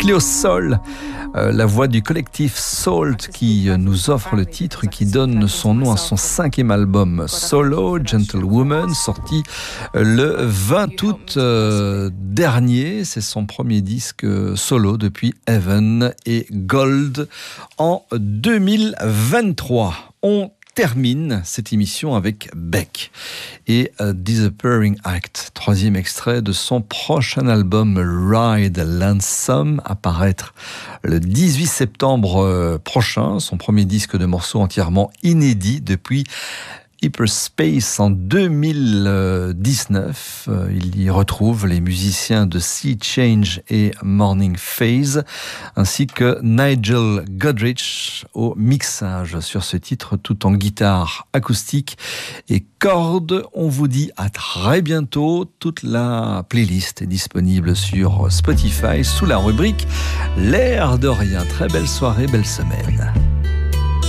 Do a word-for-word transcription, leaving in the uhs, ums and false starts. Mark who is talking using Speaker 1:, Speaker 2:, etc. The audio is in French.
Speaker 1: Cleo Sol, euh, la voix du collectif Salt qui nous offre le titre qui donne son nom à son cinquième album solo, Gentlewoman, sorti le vingt août euh, dernier. C'est son premier disque solo depuis Heaven et Gold en deux mille vingt-trois. On termine cette émission avec Beck et A Disappearing Act, troisième extrait de son prochain album Ride Lonesome, à paraître le dix-huit septembre prochain, son premier disque de morceaux entièrement inédit depuis Hyperspace en deux mille dix-neuf. Il y retrouve les musiciens de Sea Change et Morning Phase, ainsi que Nigel Godrich au mixage sur ce titre, tout en guitare acoustique et cordes. On vous dit à très bientôt. Toute la playlist est disponible sur Spotify sous la rubrique L'air de rien. Très belle soirée, belle semaine.